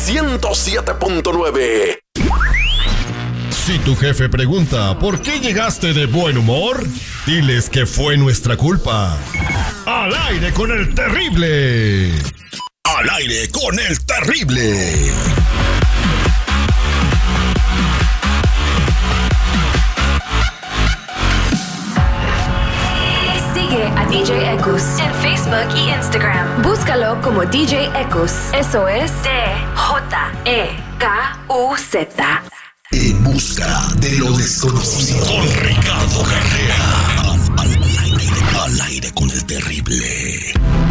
107.9. Si tu jefe pregunta ¿por qué llegaste de buen humor? Diles que fue nuestra culpa. ¡Al aire con el terrible! ¡Al aire con el terrible! Sigue a DJ Ekus en Facebook y Instagram. Búscalo como DJ Ekus. Eso es DJEKUZ. En busca de lo desconocido. Con Ricardo Carrera. Al aire con el terrible.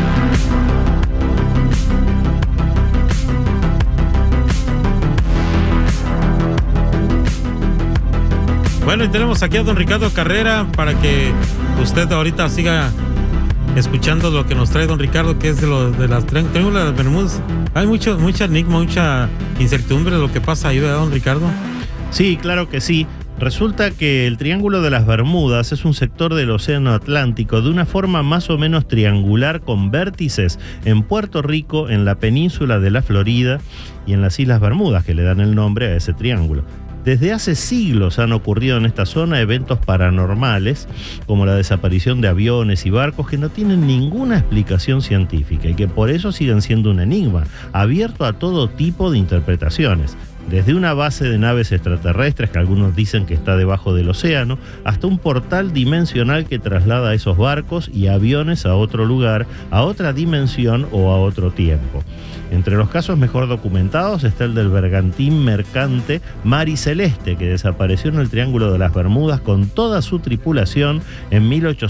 Bueno, y tenemos aquí a don Ricardo Carrera para que usted ahorita siga escuchando lo que nos trae don Ricardo, que es de las Triángulo de las Bermudas. Hay mucha enigma, mucha incertidumbre de lo que pasa ahí, ¿verdad, don Ricardo? Sí, claro que sí. Resulta que el Triángulo de las Bermudas es un sector del Océano Atlántico de una forma más o menos triangular con vértices en Puerto Rico, en la península de la Florida y en las Islas Bermudas, que le dan el nombre a ese triángulo. Desde hace siglos han ocurrido en esta zona eventos paranormales, como la desaparición de aviones y barcos que no tienen ninguna explicación científica y que por eso siguen siendo un enigma, abierto a todo tipo de interpretaciones. Desde una base de naves extraterrestres que algunos dicen que está debajo del océano, hasta un portal dimensional que traslada a esos barcos y aviones a otro lugar, a otra dimensión o a otro tiempo. Entre los casos mejor documentados está el del bergantín mercante Mari Celeste, que desapareció en el Triángulo de las Bermudas con toda su tripulación en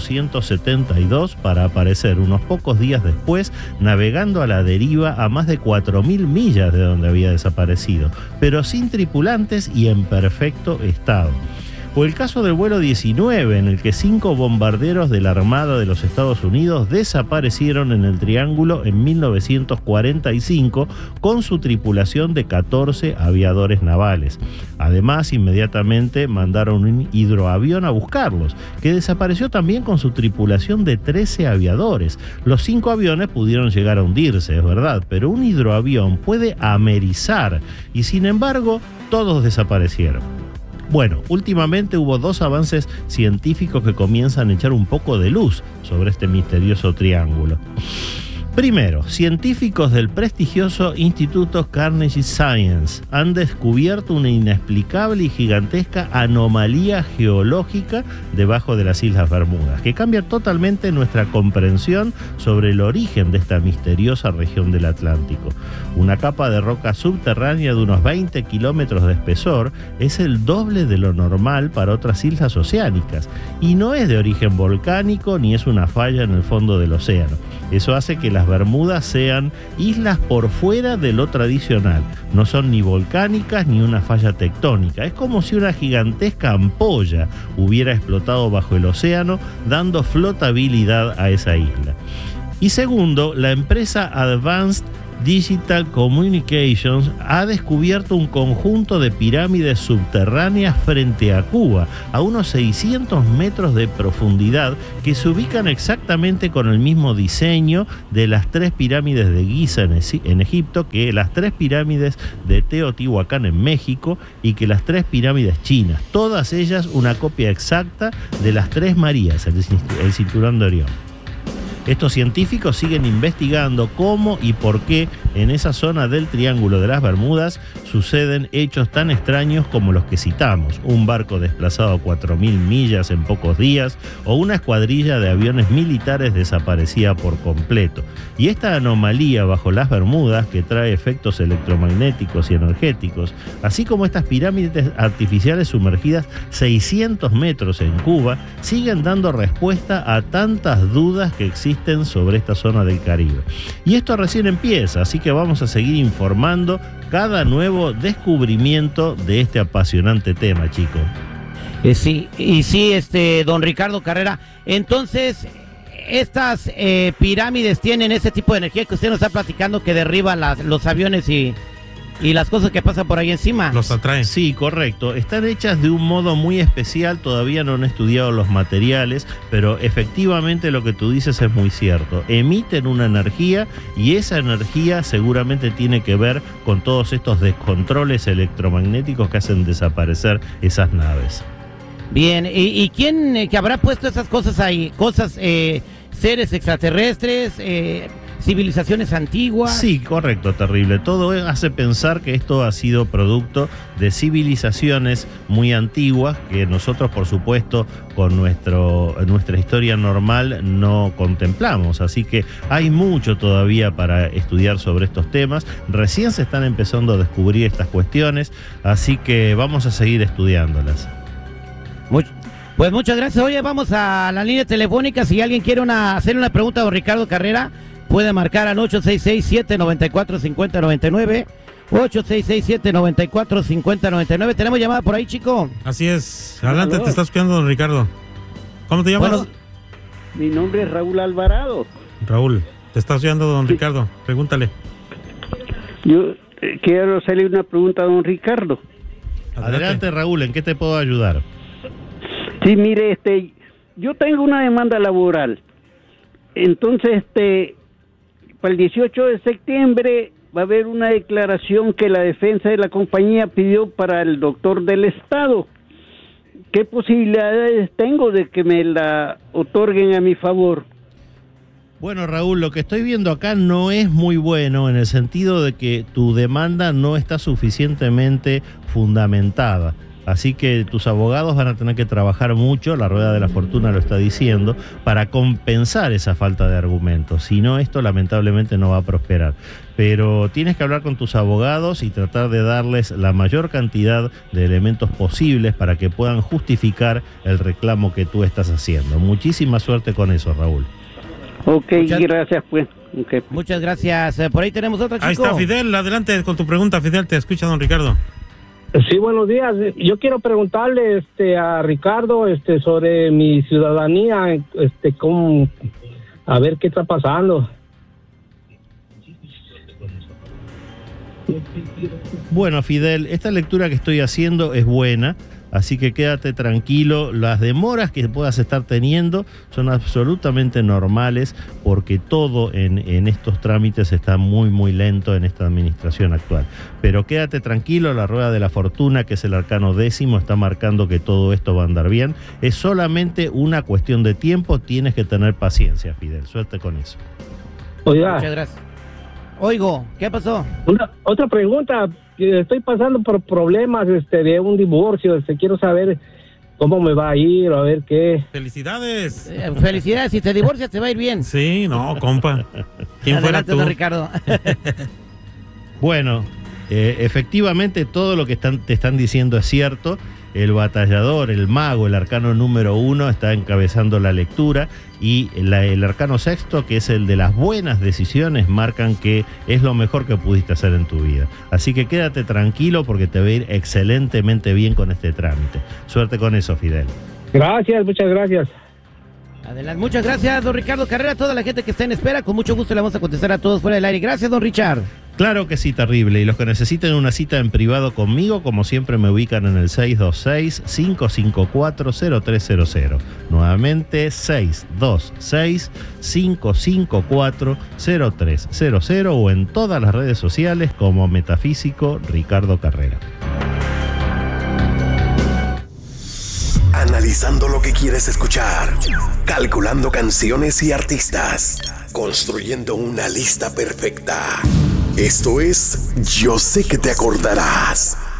1872 para aparecer unos pocos días después navegando a la deriva a más de 4.000 millas de donde había desaparecido, pero sin tripulantes y en perfecto estado. O el caso del vuelo 19, en el que 5 bombarderos de la Armada de los Estados Unidos desaparecieron en el Triángulo en 1945 con su tripulación de 14 aviadores navales. Además, inmediatamente mandaron un hidroavión a buscarlos, que desapareció también con su tripulación de 13 aviadores. Los 5 aviones pudieron llegar a hundirse, es verdad, pero un hidroavión puede amerizar y sin embargo todos desaparecieron. Bueno, últimamente hubo 2 avances científicos que comienzan a echar un poco de luz sobre este misterioso triángulo. Primero, científicos del prestigioso Instituto Carnegie Science han descubierto una inexplicable y gigantesca anomalía geológica debajo de las Islas Bermudas, que cambia totalmente nuestra comprensión sobre el origen de esta misteriosa región del Atlántico. Una capa de roca subterránea de unos 20 kilómetros de espesor es el doble de lo normal para otras islas oceánicas, y no es de origen volcánico ni es una falla en el fondo del océano. Eso hace que las Bermudas sean islas por fuera de lo tradicional. No son ni volcánicas ni una falla tectónica. Es como si una gigantesca ampolla hubiera explotado bajo el océano, dando flotabilidad a esa isla. Y segundo, la empresa Advanced Digital Communications ha descubierto un conjunto de pirámides subterráneas frente a Cuba, a unos 600 metros de profundidad, que se ubican exactamente con el mismo diseño de las 3 pirámides de Giza en Egipto, que las 3 pirámides de Teotihuacán en México y que las 3 pirámides chinas. Todas ellas una copia exacta de las 3 Marías, el cinturón de Orión. Estos científicos siguen investigando cómo y por qué en esa zona del Triángulo de las Bermudas suceden hechos tan extraños como los que citamos: un barco desplazado a 4.000 millas en pocos días o una escuadrilla de aviones militares desaparecida por completo. Y esta anomalía bajo las Bermudas, que trae efectos electromagnéticos y energéticos, así como estas pirámides artificiales sumergidas 600 metros en Cuba, siguen dando respuesta a tantas dudas que existen sobre esta zona del Caribe. Y esto recién empieza, así que vamos a seguir informando cada nuevo descubrimiento de este apasionante tema, chicos. Sí, don Ricardo Carrera, entonces estas pirámides tienen ese tipo de energía que usted nos está platicando, que derriban los aviones y y las cosas que pasan por ahí encima. Los atraen. Sí, correcto. Están hechas de un modo muy especial, todavía no han estudiado los materiales, pero efectivamente lo que tú dices es muy cierto. Emiten una energía y esa energía seguramente tiene que ver con todos estos descontroles electromagnéticos que hacen desaparecer esas naves. Bien, ¿y quién que habrá puesto esas cosas ahí? Cosas, seres extraterrestres, civilizaciones antiguas. Sí, correcto, terrible. Todo hace pensar que esto ha sido producto de civilizaciones muy antiguas que nosotros, por supuesto, con nuestra historia normal no contemplamos. Así que hay mucho todavía para estudiar sobre estos temas. Recién se están empezando a descubrir estas cuestiones, así que vamos a seguir estudiándolas. Pues muchas gracias. Oye, vamos a la línea telefónica. Si alguien quiere hacer una pregunta a don Ricardo Carrera, puede marcar al 866-794-5099. 866-794-5099. ¿Tenemos llamada por ahí, chico? Así es. Adelante, te está escuchando don Ricardo. ¿Cómo te llamas? Bueno, mi nombre es Raúl Alvarado. Raúl, te está escuchando don Ricardo. Pregúntale. Yo quiero hacerle una pregunta a don Ricardo. Adelante, Raúl, ¿en qué te puedo ayudar? Sí, mire, yo tengo una demanda laboral. Entonces, para el 18 de septiembre va a haber una declaración que la defensa de la compañía pidió para el doctor del Estado. ¿Qué posibilidades tengo de que me la otorguen a mi favor? Bueno, Raúl, lo que estoy viendo acá no es muy bueno en el sentido de que tu demanda no está suficientemente fundamentada. Así que tus abogados van a tener que trabajar mucho, la Rueda de la Fortuna lo está diciendo, para compensar esa falta de argumentos. Si no, esto lamentablemente no va a prosperar. Pero tienes que hablar con tus abogados y tratar de darles la mayor cantidad de elementos posibles para que puedan justificar el reclamo que tú estás haciendo. Muchísima suerte con eso, Raúl. Ok, gracias pues. Okay. Muchas gracias. Por ahí tenemos otro chico. Ahí está Fidel, adelante con tu pregunta, Fidel, te escucha don Ricardo. Sí, buenos días. Yo quiero preguntarle a Ricardo sobre mi ciudadanía, cómo, a ver qué está pasando. Bueno, Fidel, esta lectura que estoy haciendo es buena, así que quédate tranquilo. Las demoras que puedas estar teniendo son absolutamente normales porque todo en estos trámites está muy, muy lento en esta administración actual. Pero quédate tranquilo, la Rueda de la Fortuna, que es el arcano 10, está marcando que todo esto va a andar bien. Es solamente una cuestión de tiempo, tienes que tener paciencia, Fidel. Suerte con eso. Oiga. Muchas gracias. Oigo, ¿qué pasó? Otra pregunta. Estoy pasando por problemas de un divorcio. Quiero saber cómo me va a ir o a ver qué. ¡Felicidades! Felicidades, si te divorcias te va a ir bien. Sí, no, compa. ¿Quién fuera tú? Ricardo. Bueno, efectivamente todo lo que te están diciendo es cierto. El batallador, el mago, el arcano número 1 está encabezando la lectura y el arcano 6, que es el de las buenas decisiones, marcan que es lo mejor que pudiste hacer en tu vida. Así que quédate tranquilo porque te va a ir excelentemente bien con este trámite. Suerte con eso, Fidel. Gracias, muchas gracias. Adelante, muchas gracias, don Ricardo Carrera. Toda la gente que está en espera, con mucho gusto le vamos a contestar a todos fuera del aire. Gracias, don Richard. Claro que sí, terrible. Y los que necesiten una cita en privado conmigo, como siempre, me ubican en el 626-554-0300. Nuevamente, 626-554-0300 o en todas las redes sociales como Metafísico Ricardo Carrera. Analizando lo que quieres escuchar, calculando canciones y artistas, construyendo una lista perfecta. Esto es Yo sé que te acordarás.